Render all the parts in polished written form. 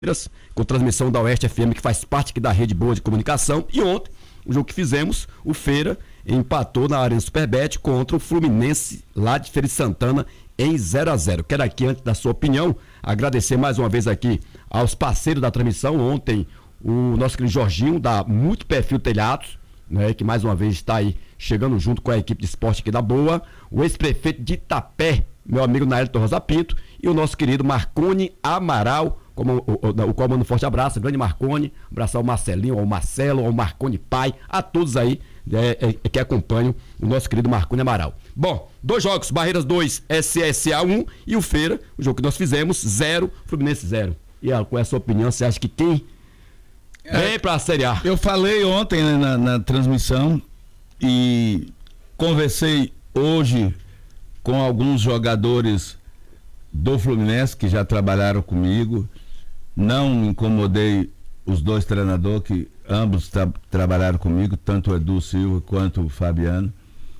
com transmissão da Oeste FM, que faz parte aqui da Rede Boa de Comunicação. E ontem, o jogo que fizemos, o Feira empatou na Arena Superbet contra o Fluminense, lá de Feira de Santana, em 0-0. Quero aqui, antes da sua opinião, agradecer mais uma vez aqui aos parceiros da transmissão. Ontem, o nosso querido Jorginho, da Muito Perfil Telhados, né, que mais uma vez está aí chegando junto com a equipe de esporte aqui da Boa, o ex-prefeito de Itapé, meu amigo Naelton Rosa Pinto, e o nosso querido Marconi Amaral, o qual mando um forte abraço, grande Marconi, abraçar ao Marcelinho, ao Marcelo, ao Marconi pai, a todos aí que acompanham o nosso querido Marconi Amaral. Bom, 2 jogos, Barreiras 2, SSA 1 e o Feira, o jogo que nós fizemos, 0, Fluminense 0. E qual é a sua opinião? Você acha que quem vem pra Série A? Eu falei ontem, né, na transmissão e conversei hoje com alguns jogadores do Fluminense que já trabalharam comigo. Não incomodei os 2 treinadores que ambos trabalharam comigo, tanto o Edu Silva quanto o Fabiano,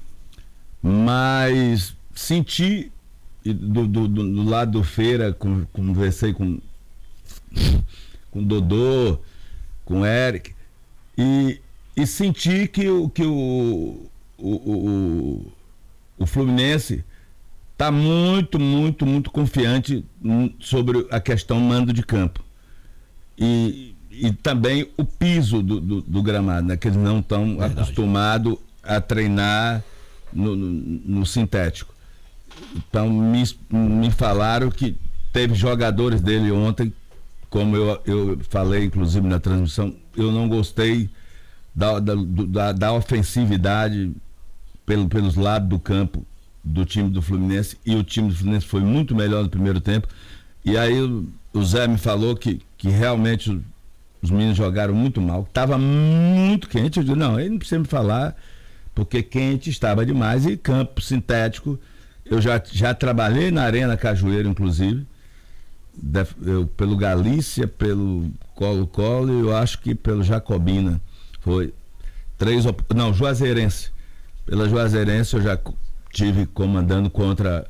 mas senti do lado do Feira, conversei com o Dodô, com o Eric, e senti que o Fluminense está muito confiante sobre a questão mando de campo. E também o piso do gramado, né, que eles não estão acostumados a treinar no sintético. Então me falaram que teve jogadores dele ontem, como eu falei inclusive na transmissão, eu não gostei da ofensividade pelos lados do campo do time do Fluminense, e o time do Fluminense foi muito melhor no primeiro tempo. E aí o Zé me falou que realmente os meninos jogaram muito mal, estava muito quente. Eu disse, não, ele não precisa me falar, porque quente estava demais. E campo sintético, eu já trabalhei na Arena Cajueiro, inclusive, pelo Galícia, pelo Colo-Colo, e eu acho que pelo Jacobina. Foi 3, não, Juazeirense. Pela Juazeirense eu já tive comandando contra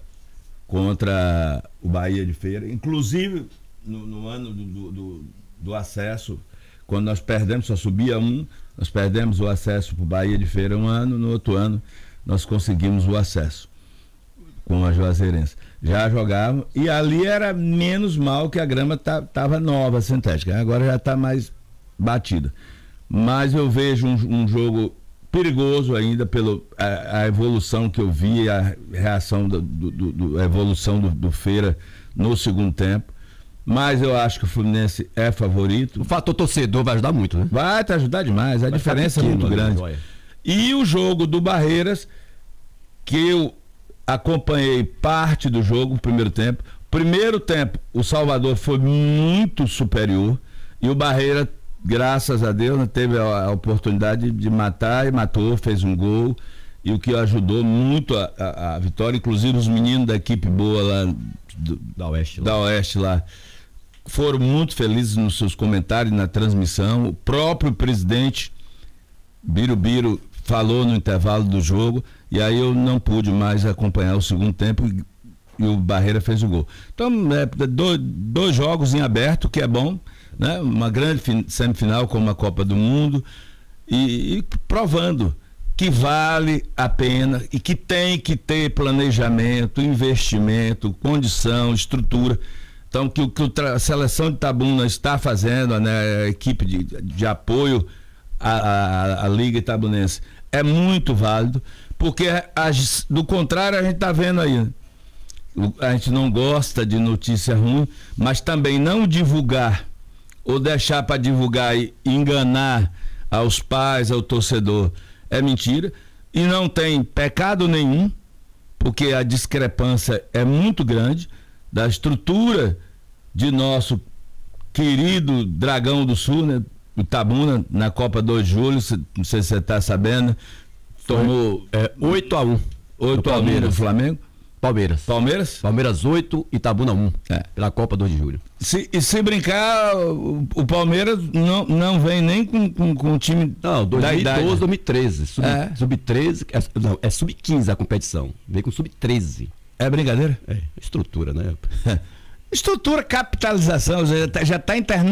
o Bahia de Feira, inclusive no ano do acesso, quando nós perdemos, só subia um, nós perdemos o acesso para o Bahia de Feira um ano, no outro ano nós conseguimos o acesso com a Juazeirense. Já jogávamos, e ali era menos mal, que a grama estava nova, sintética, agora já está mais batida. Mas eu vejo um jogo perigoso ainda pela evolução que eu vi, a reação a evolução do Feira no segundo tempo. Mas eu acho que o Fluminense é favorito. O fator torcedor vai ajudar muito, né? Vai te ajudar demais, a diferença é muito grande. E o jogo do Barreiras, que eu acompanhei parte do jogo, primeiro tempo. Primeiro tempo, o Salvador foi muito superior, e o Barreira, graças a Deus, teve a oportunidade de matar, e matou, fez um gol, e o que ajudou muito a vitória. Inclusive os meninos da equipe boa lá da Oeste lá foram muito felizes nos seus comentários, na transmissão. O próprio presidente Birubiru falou no intervalo do jogo, e aí eu não pude mais acompanhar o segundo tempo, e o Barreira fez o gol. Então, 2 jogos em aberto, que é bom, né? Uma grande semifinal como a Copa do Mundo, e provando que vale a pena e que tem que ter planejamento, investimento, condição, estrutura. Então, que a seleção de Itabuna está fazendo, né, a equipe de apoio à Liga Itabunense, é muito válido, porque do contrário a gente está vendo aí, a gente não gosta de notícia ruim, mas também não divulgar ou deixar para divulgar e enganar aos pais, ao torcedor, é mentira, e não tem pecado nenhum, porque a discrepância é muito grande da estrutura de nosso querido Dragão do Sul, né? O Itabuna, na Copa 2 de Julho, não sei se você está sabendo, tomou 8-1 8-1 do Flamengo. Palmeiras 8, Itabuna 1, pela Copa 2 de Julho. Se brincar, o Palmeiras não vem nem com o time. Não, 2012, 2013. Sub-13, é sub-15 a competição. Vem com sub-13. É brincadeira? É, estrutura, né? Estrutura, capitalização, já está internado.